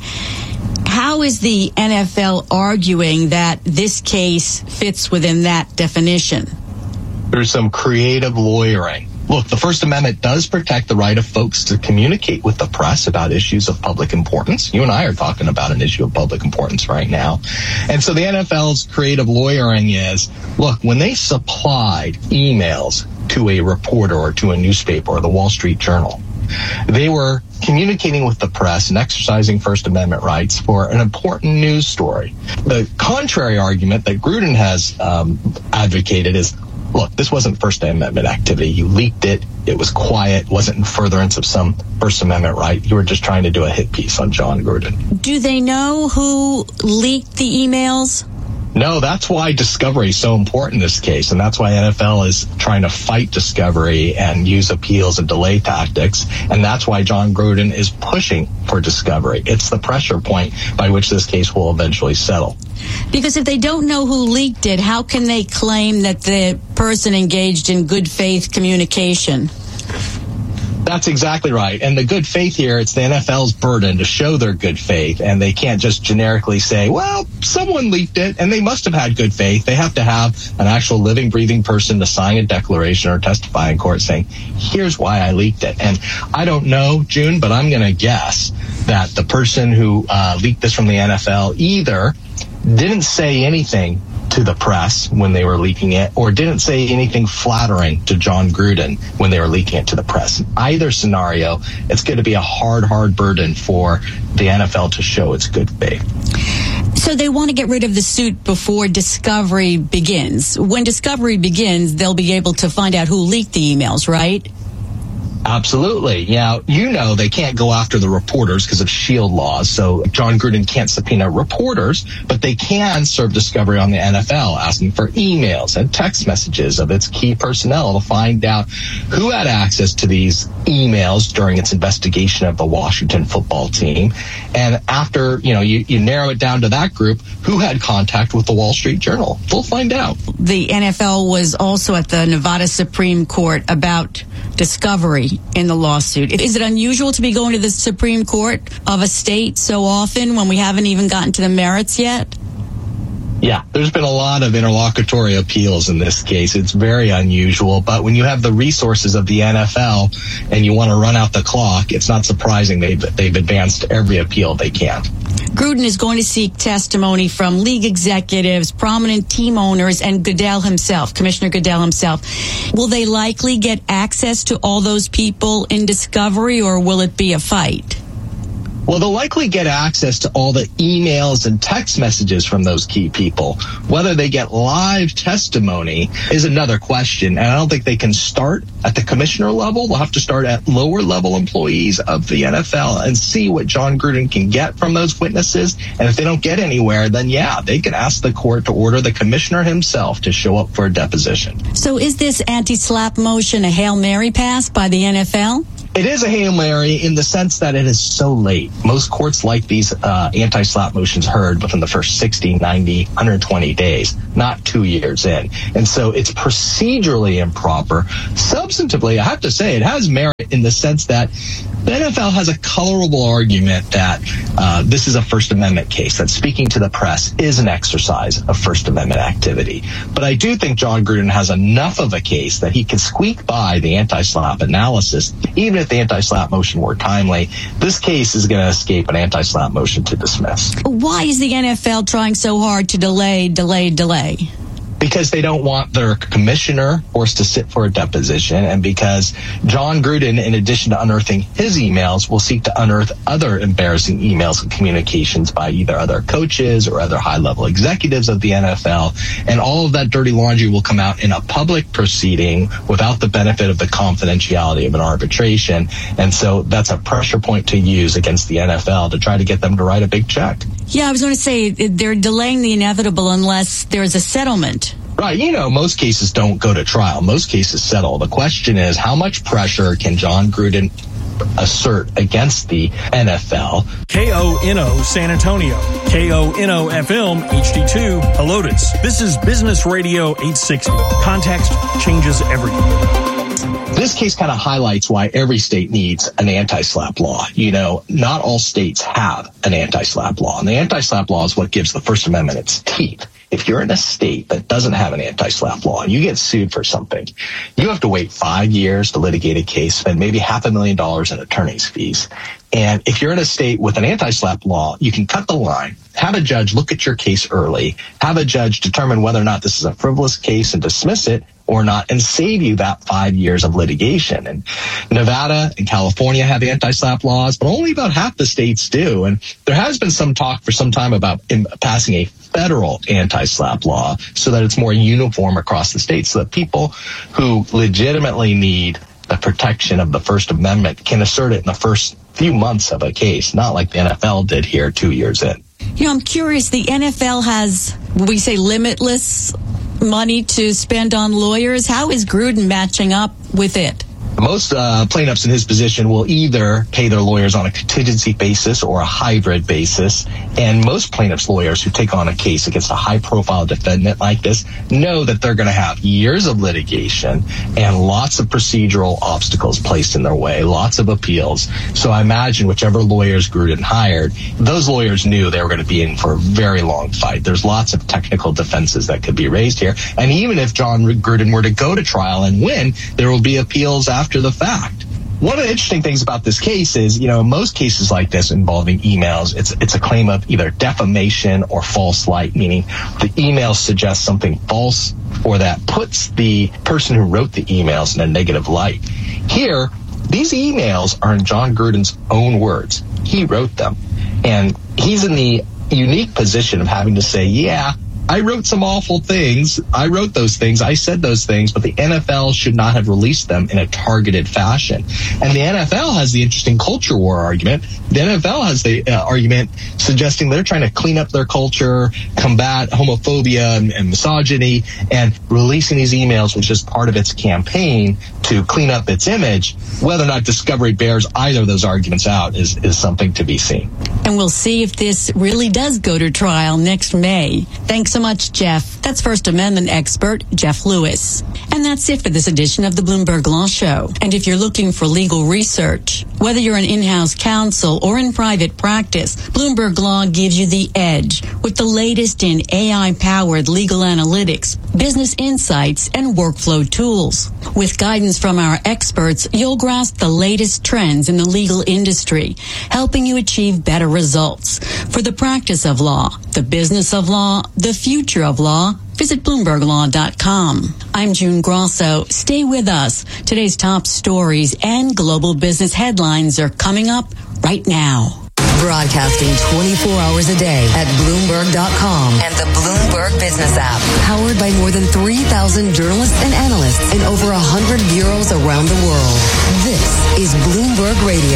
How is the N F L arguing that this case fits within that definition? There's some creative lawyering. Look, the First Amendment does protect the right of folks to communicate with the press about issues of public importance. You and I are talking about an issue of public importance right now. And so the N F L's creative lawyering is, look, when they supplied emails to a reporter or to a newspaper or the Wall Street Journal, they were communicating with the press and exercising First Amendment rights for an important news story. The contrary argument that Gruden has um, advocated is, look, this wasn't First Amendment activity. You leaked it. It was quiet. Wasn't in furtherance of some First Amendment right. You were just trying to do a hit piece on John Gruden. Do they know who leaked the emails? No, that's why discovery is so important in this case, and that's why N F L is trying to fight discovery and use appeals and delay tactics, and that's why John Gruden is pushing for discovery. It's the pressure point by which this case will eventually settle. Because if they don't know who leaked it, how can they claim that the person engaged in good faith communication? That's exactly right. And the good faith here, it's the N F L's burden to show their good faith. And they can't just generically say, well, someone leaked it and they must have had good faith. They have to have an actual living, breathing person to sign a declaration or testify in court saying, here's why I leaked it. And I don't know, June, but I'm going to guess that the person who uh, leaked this from the N F L either didn't say anything to the press when they were leaking it, or didn't say anything flattering to John Gruden when they were leaking it to the press. In either scenario, it's going to be a hard, hard burden for the N F L to show its good faith. So they want to get rid of the suit before discovery begins. When discovery begins, they'll be able to find out who leaked the emails, right? Absolutely. Now, you know they can't go after the reporters because of SHIELD laws, so Jon Gruden can't subpoena reporters, but they can serve discovery on the N F L, asking for emails and text messages of its key personnel to find out who had access to these emails during its investigation of the Washington football team. And after, you know, you, you narrow it down to that group, who had contact with the Wall Street Journal. They'll find out. The N F L was also at the Nevada Supreme Court about discovery in the lawsuit. Is it unusual to be going to the Supreme Court of a state so often when we haven't even gotten to the merits yet? Yeah, there's been a lot of interlocutory appeals in this case. It's very unusual, but when you have the resources of the N F L and you want to run out the clock, it's not surprising they've, they've advanced every appeal they can. Gruden is going to seek testimony from league executives, prominent team owners, and Goodell himself, Commissioner Goodell himself. Will they likely get access to all those people in discovery, or will it be a fight? Well, they'll likely get access to all the emails and text messages from those key people. Whether they get live testimony is another question, and I don't think they can start at the commissioner level. They'll have to start at lower level employees of the N F L and see what Jon Gruden can get from those witnesses. And if they don't get anywhere, then yeah, they can ask the court to order the commissioner himself to show up for a deposition. So is this anti-slap motion a Hail Mary pass by the N F L? It is a Hail Mary in the sense that it is so late. Most courts like these uh, anti-slap motions heard within the first sixty, ninety, one hundred twenty days, not two years in. And so it's procedurally improper. Substantively, I have to say, it has merit in the sense that the N F L has a colorable argument that uh, this is a First Amendment case, that speaking to the press is an exercise of First Amendment activity. But I do think Jon Gruden has enough of a case that he can squeak by the anti-slap analysis. Even if the anti-slap motion were timely, this case is going to escape an anti-slap motion to dismiss. Why is the N F L trying so hard to delay, delay, delay? Because they don't want their commissioner forced to sit for a deposition, and because Jon Gruden, in addition to unearthing his emails, will seek to unearth other embarrassing emails and communications by either other coaches or other high-level executives of the N F L, and all of that dirty laundry will come out in a public proceeding without the benefit of the confidentiality of an arbitration, and so that's a pressure point to use against the N F L to try to get them to write a big check. Yeah, I was going to say, they're delaying the inevitable unless there's a settlement. Right. You know, most cases don't go to trial. Most cases settle. The question is, how much pressure can Jon Gruden assert against the N F L? K O N O San Antonio, K O N O F M H D two Helotes. This is Business Radio eight sixty. Context changes everything. This case kind of highlights why every state needs an anti-slap law. You know, not all states have an anti-slap law, and the anti-slap law is what gives the First Amendment its teeth. If you're in a state that doesn't have an anti-slap law and you get sued for something, you have to wait five years to litigate a case, spend maybe half a million dollars in attorney's fees. And if you're in a state with an anti-slap law, you can cut the line, have a judge look at your case early, have a judge determine whether or not this is a frivolous case and dismiss it or not, and save you that five years of litigation. And Nevada and California have anti-slap laws, but only about half the states do. And there has been some talk for some time about passing a federal anti-slap law so that it's more uniform across the states, so that people who legitimately need the protection of the First Amendment can assert it in the first few months of a case, not like the N F L did here two years in. You know, I'm curious, the N F L has, we say, limitless money to spend on lawyers. How is Gruden matching up with it? Most uh, plaintiffs in his position will either pay their lawyers on a contingency basis or a hybrid basis. And most plaintiffs' lawyers who take on a case against a high-profile defendant like this know that they're going to have years of litigation and lots of procedural obstacles placed in their way, lots of appeals. So I imagine whichever lawyers Gruden hired, those lawyers knew they were going to be in for a very long fight. There's lots of technical defenses that could be raised here. And even if Jon Gruden were to go to trial and win, there will be appeals after After the fact. One of the interesting things about this case is, you know, in most cases like this involving emails, it's it's a claim of either defamation or false light, meaning the email suggests something false or that puts the person who wrote the emails in a negative light. Here, these emails are in Jon Gruden's own words. He wrote them. And he's in the unique position of having to say, yeah, I wrote some awful things. I wrote those things. I said those things, but the N F L should not have released them in a targeted fashion. And the N F L has the interesting culture war argument. The N F L has the uh, argument suggesting they're trying to clean up their culture, combat homophobia and, and misogyny, and releasing these emails was just part of its campaign to clean up its image. Whether or not Discovery bears either of those arguments out is, is something to be seen. And we'll see if this really does go to trial next May. Thanks so much, Jeff. That's First Amendment expert Jeff Lewis. And that's it for this edition of the Bloomberg Law Show. And if you're looking for legal research, whether you're an in-house counsel or in private practice, Bloomberg Law gives you the edge with the latest in A I-powered legal analytics, business insights, and workflow tools. With guidance from our experts, you'll grasp the latest trends in the legal industry, helping you achieve better results. For the practice of law, the business of law, the future of law, visit Bloomberg Law dot com. I'm June Grosso. Stay with us. Today's top stories and global business headlines are coming up right now. Broadcasting twenty-four hours a day at Bloomberg dot com and the Bloomberg Business app. Powered by more than three thousand journalists and analysts in over one hundred bureaus around the world. This is Bloomberg Radio.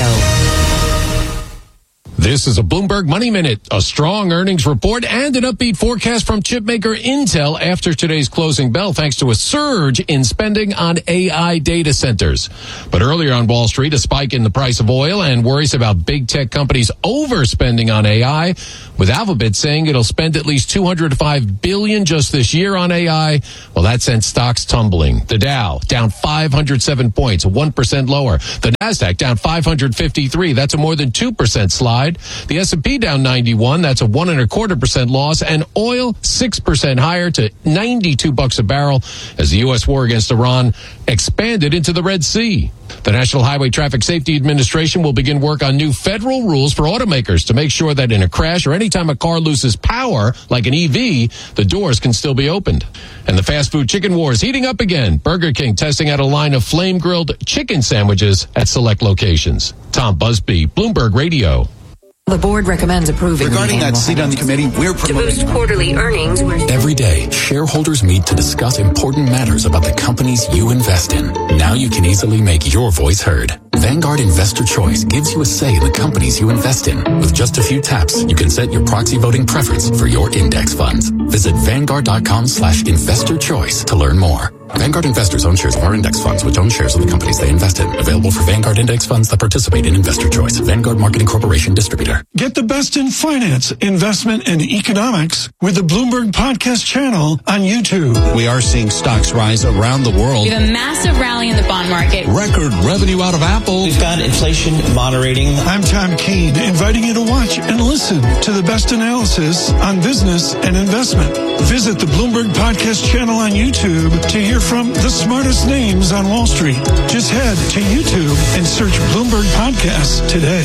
This is a Bloomberg Money Minute, a strong earnings report and an upbeat forecast from chipmaker Intel after today's closing bell, thanks to a surge in spending on A I data centers. But earlier on Wall Street, a spike in the price of oil and worries about big tech companies overspending on A I, with Alphabet saying it'll spend at least two hundred five billion dollars just this year on A I. Well, that sent stocks tumbling. The Dow down five hundred seven points, one percent lower. The Nasdaq down five hundred fifty-three. That's a more than two percent slide. The S and P down ninety-one. That's a one and a quarter percent loss. And oil six percent higher to ninety-two bucks a barrel as the U S war against Iran expanded into the Red Sea. The National Highway Traffic Safety Administration will begin work on new federal rules for automakers to make sure that in a crash or anytime a car loses power, like an E V, the doors can still be opened. And the fast food chicken war is heating up again. Burger King testing out a line of flame-grilled chicken sandwiches at select locations. Tom Busby, Bloomberg Radio. The board recommends approving. Regarding that seat on the committee, we're promoting. To boost quarterly earnings. Every day, shareholders meet to discuss important matters about the companies you invest in. Now you can easily make your voice heard. Vanguard Investor Choice gives you a say in the companies you invest in. With just a few taps, you can set your proxy voting preference for your index funds. Visit Vanguard.com slash investor choice to learn more. Vanguard investors own shares of our index funds, which own shares of the companies they invest in. Available for Vanguard index funds that participate in Investor Choice. Vanguard Marketing Corporation Distributor. Get the best in finance, investment, and economics with the Bloomberg Podcast channel on YouTube. We are seeing stocks rise around the world. We have a massive rally in the bond market. Record revenue out of Apple. We've got inflation moderating. I'm Tom Keene, inviting you to watch and listen to the best analysis on business and investment. Visit the Bloomberg Podcast channel on YouTube to hear from the smartest names on Wall Street. Just head to YouTube and search Bloomberg Podcasts today.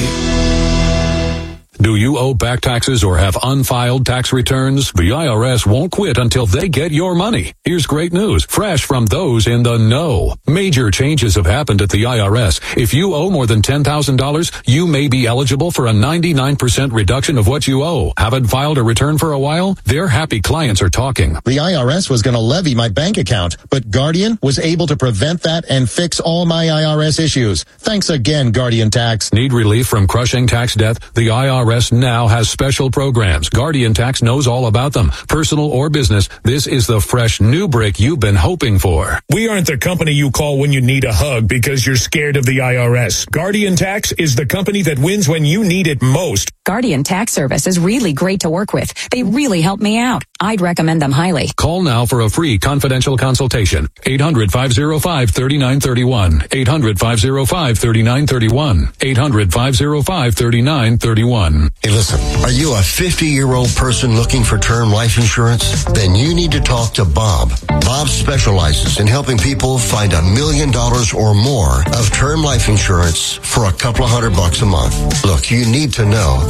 Do you owe back taxes or have unfiled tax returns? The I R S won't quit until they get your money. Here's great news, fresh from those in the know. Major changes have happened at the I R S. If you owe more than ten thousand dollars, you may be eligible for a ninety-nine percent reduction of what you owe. Haven't filed a return for a while? Their happy clients are talking. The I R S was going to levy my bank account, but Guardian was able to prevent that and fix all my I R S issues. Thanks again, Guardian Tax. Need relief from crushing tax debt? The I R S now has special programs. Guardian Tax knows all about them. Personal or business, this is the fresh new break you've been hoping for. We aren't the company you call when you need a hug because you're scared of the I R S. Guardian Tax is the company that wins when you need it most. Guardian Tax Service is really great to work with. They really help me out. I'd recommend them highly. Call now for a free confidential consultation. eight hundred, five oh five, three nine three one. eight hundred, five oh five, three nine three one. eight hundred, five oh five, three nine three one. Hey, listen, are you a fifty-year-old person looking for term life insurance? Then you need to talk to Bob. Bob specializes in helping people find a million dollars or more of term life insurance for a couple of hundred bucks a month. Look, you need to know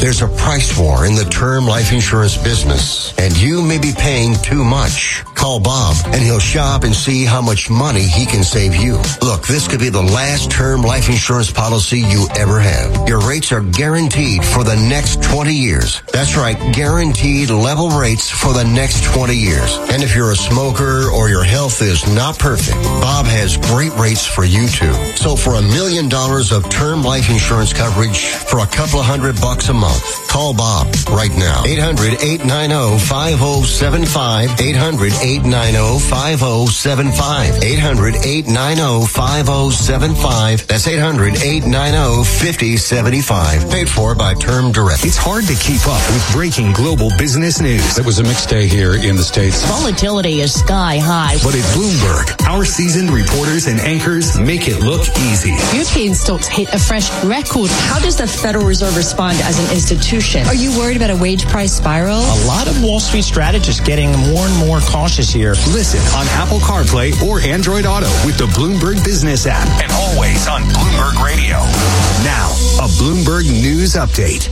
There's a price war in the term life insurance business, and you may be paying too much. Call Bob, and he'll shop and see how much money he can save you. Look, this could be the last term life insurance policy you ever have. Your rates are guaranteed for the next twenty years. That's right, guaranteed level rates for the next twenty years. And if you're a smoker or your health is not perfect, Bob has great rates for you too. So for a million dollars of term life insurance coverage for a couple of hundred bucks a month, call Bob right now. eight hundred, eight nine zero, five zero seven five. eight hundred, eight nine zero, five zero seven five. eight hundred, eight nine zero, five zero seven five. That's eight hundred, eight nine zero, five zero seven five. Paid for by Term Direct. It's hard to keep up with breaking global business news. It was a mixed day here in the States. Volatility is sky high. But at Bloomberg, our seasoned reporters and anchors make it look easy. European stocks hit a fresh record. How does the Federal Reserve respond as an institution? Are you worried about a wage price spiral? A lot of Wall Street strategists getting more and more cautious here. Listen on Apple CarPlay or Android Auto with the Bloomberg Business app. And always on Bloomberg Radio. Now, a Bloomberg News Update.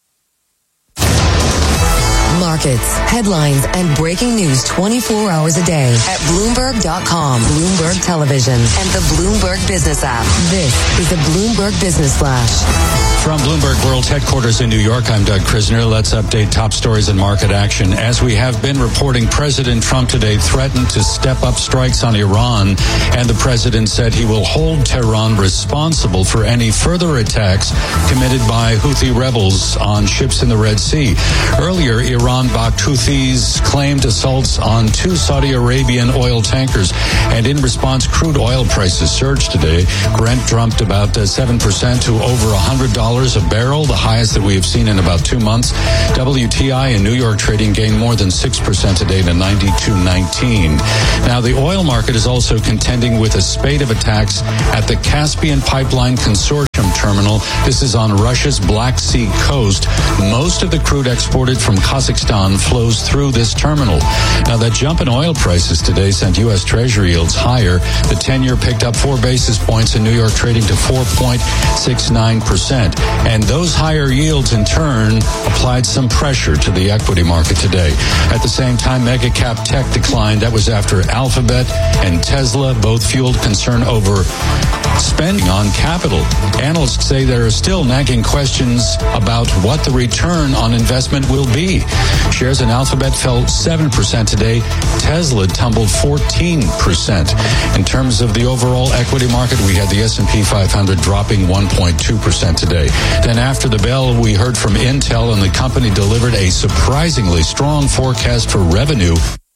Markets, headlines, and breaking news twenty-four hours a day at Bloomberg dot com, Bloomberg Television, and the Bloomberg Business app. This is the Bloomberg Business Flash. From Bloomberg World's headquarters in New York, I'm Doug Krisner. Let's update top stories and market action. As we have been reporting, President Trump today threatened to step up strikes on Iran, and the president said he will hold Tehran responsible for any further attacks committed by Houthi rebels on ships in the Red Sea. Earlier, Iran-backed Houthis claimed assaults on two Saudi Arabian oil tankers, and in response, crude oil prices surged today. Brent jumped about seven percent to over one hundred dollars a barrel, the highest that we have seen in about two months. W T I in New York trading gained more than six percent today to ninety-two nineteen. Now, the oil market is also contending with a spate of attacks at the Caspian Pipeline Consortium terminal. This is on Russia's Black Sea coast. Most of the crude exported from Kazakhstan flows through this terminal. Now, that jump in oil prices today sent U S Treasury yields higher. The ten-year picked up four basis points in New York trading to four point six nine percent. And those higher yields, in turn, applied some pressure to the equity market today. At the same time, mega cap tech declined. That was after Alphabet and Tesla both fueled concern over spending on capital. Analysts say there are still nagging questions about what the return on investment will be. Shares in Alphabet fell seven percent today. Tesla tumbled fourteen percent. In terms of the overall equity market, we had the S and P five hundred dropping one point two percent today. Then after the bell, we heard from Intel, and the company delivered a surprisingly strong forecast for revenue.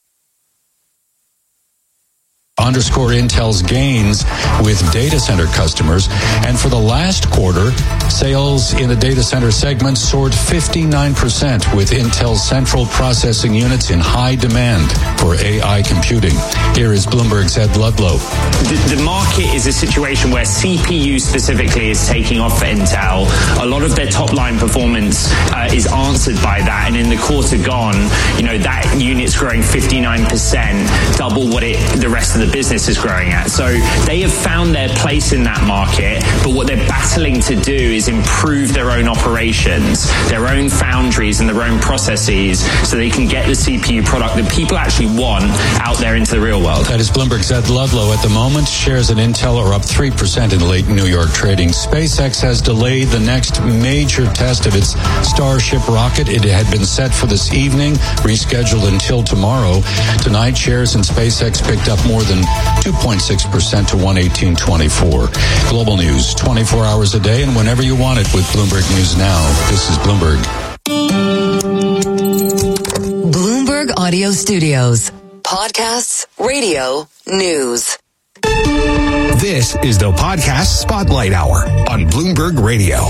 Underscore Intel's gains with data center customers. And for the last quarter, sales in the data center segment soared fifty-nine percent with Intel's central processing units in high demand for A I computing. Here is Bloomberg's Ed Ludlow. The, the market is a situation where C P U specifically is taking off for Intel. A lot of their top line performance uh, is answered by that. And in the quarter gone, you know, that unit's growing fifty-nine percent, double what it the rest of the business is growing at. So they have found their place in that market, but what they're battling to do is improve their own operations, their own foundries and their own processes, so they can get the C P U product that people actually want out there into the real world. That is Bloomberg's Ed Ludlow. At the moment, shares in Intel are up three percent in late New York trading. SpaceX has delayed the next major test of its Starship rocket. It had been set for this evening, rescheduled until tomorrow. Tonight, shares in SpaceX picked up more than two point six percent to one eighteen twenty-four. Global news, twenty-four hours a day and whenever you want it with Bloomberg News Now. This is Bloomberg. Bloomberg Audio Studios. Podcasts, radio, news. This is the Podcast Spotlight Hour on Bloomberg Radio.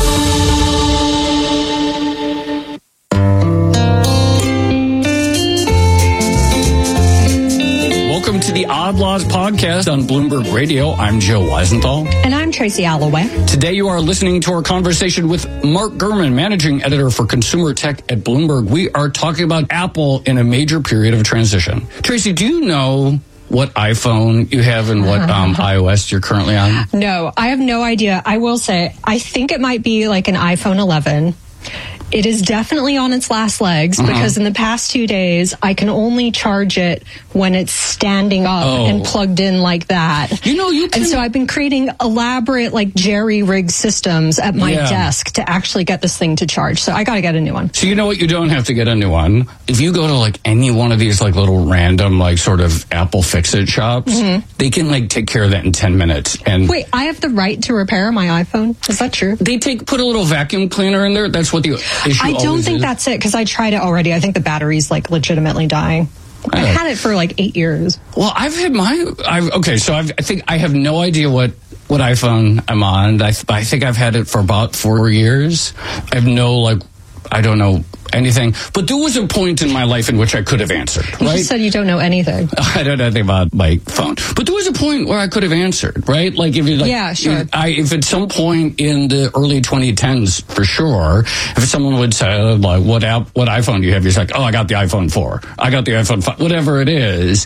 Welcome to the Odd Laws Podcast on Bloomberg Radio. I'm Joe Weisenthal. And I'm Tracy Alloway. Today you are listening to our conversation with Mark Gurman, Managing Editor for Consumer Tech at Bloomberg. We are talking about Apple in a major period of transition. Tracy, do you know what iPhone you have and what um, iOS you're currently on? No, I have no idea. I will say, I think it might be like an iPhone eleven. It is definitely on its last legs Uh-huh. because in the past two days, I can only charge it when it's standing up Oh. and plugged in like that. You know, you can... And so I've been creating elaborate, like, jerry-rigged systems at my Yeah. desk to actually get this thing to charge. So I got to get a new one. So you know what? You don't have to get a new one. If you go to like any one of these like little random like sort of Apple Fix-It shops, Mhm. they can like take care of that in ten minutes. And Wait, I have the right to repair my iPhone? Is that true? they take put a little vacuum cleaner in there. That's what the issue I don't always think is. that's it because I tried it already. I think the battery's like legitimately dying. I Oh. had it for like eight years. Well, I've had my. I've okay. So I've, I think I have no idea what what iPhone I'm on. I, I think I've had it for about four years. I have no like. I don't know anything. But there was a point in my life in which I could have answered. You Right? just said you don't know anything. I don't know anything about my phone, but there was a point where I could have answered, right? Like if you, like, Yeah, sure. If, I, if at some point in the early twenty tens, for sure, if someone would say, like, "What app, what iPhone do you have?" You're like, "Oh, I got the iPhone four. I got the iPhone five, whatever it is,"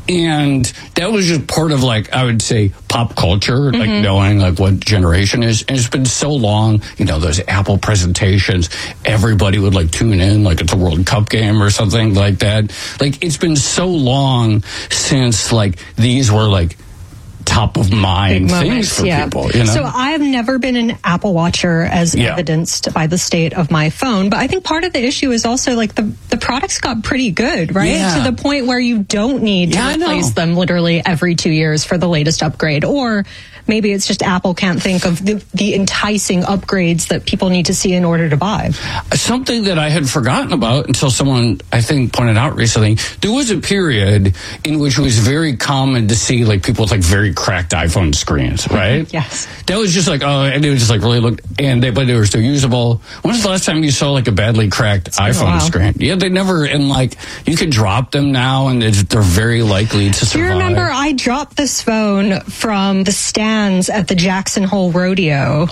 and that was just part of like I would say pop culture, like Mhm. knowing like what generation is. And it's been so long, you know, those Apple presentations. Everybody would like tune in, like it's a World Cup game or something like that. Like it's been so long since like these were like top of mind Big things moments, for yeah. people. You know? So I've never been an Apple watcher as Yeah. evidenced by the state of my phone. But I think part of the issue is also like the, the products got pretty good, right? Yeah. To the point where you don't need to Yeah, I know. replace them literally every two years for the latest upgrade. Or maybe it's just Apple can't think of the, the enticing upgrades that people need to see in order to buy. Something that I had forgotten about until someone, I think, pointed out recently. There was a period in which it was very common to see like people with like very cracked iPhone screens, right? Yes. That was just like, oh, and it was just like really looked, and they, but they were still usable. When was the last time you saw like a badly cracked been a iPhone while. screen? Yeah, they never, and like you can drop them now, and it's, they're very likely to Do survive. you remember I dropped this phone from the stands at the Jackson Hole Rodeo?